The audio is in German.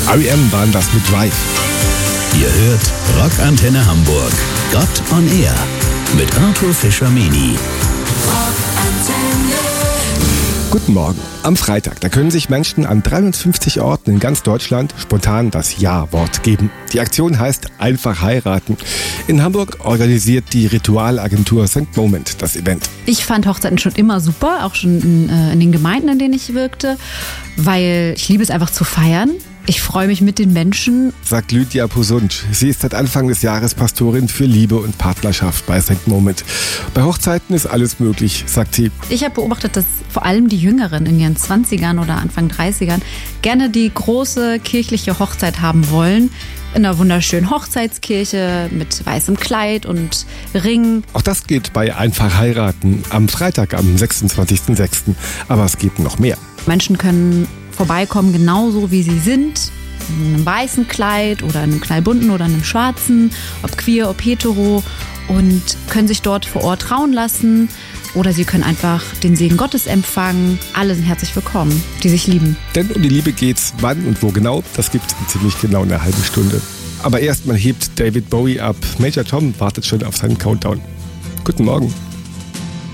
R.E.M. waren das mit Drive. Ihr hört Rockantenne Hamburg. Gott on Air mit Arthur Fischer-Meni. Guten Morgen. Am Freitag, da können sich Menschen an 350 Orten in ganz Deutschland spontan das Ja-Wort geben. Die Aktion heißt Einfach heiraten. In Hamburg organisiert die Ritualagentur St. Moment das Event. Ich fand Hochzeiten schon immer super, auch schon in den Gemeinden, in denen ich wirkte, weil ich liebe es einfach zu feiern. Ich freue mich mit den Menschen, sagt Lydia Posunc. Sie ist seit Anfang des Jahres Pastorin für Liebe und Partnerschaft bei St. Moment. Bei Hochzeiten ist alles möglich, sagt sie. Ich habe beobachtet, dass vor allem die Jüngeren in ihren 20ern oder Anfang 30ern gerne die große kirchliche Hochzeit haben wollen. In einer wunderschönen Hochzeitskirche mit weißem Kleid und Ring. Auch das geht bei Einfach heiraten am Freitag, am 26.06. Aber es gibt noch mehr. Menschen können vorbeikommen, genauso wie sie sind, in einem weißen Kleid oder in einem knallbunten oder in einem schwarzen, ob queer, ob hetero, und können sich dort vor Ort trauen lassen oder sie können einfach den Segen Gottes empfangen. Alle sind herzlich willkommen, die sich lieben. Denn um die Liebe geht's, wann und wo genau, das gibt's in ziemlich genau einer halben Stunde. Aber erstmal hebt David Bowie ab. Major Tom wartet schon auf seinen Countdown. Guten Morgen.